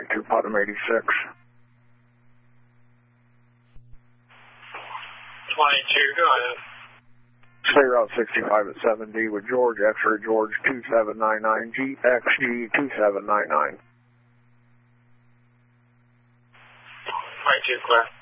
22, bottom 86. 22, go ahead. Stay route 65 at 7D with George, X-ray George 2799, GXG 2799. 22, clear.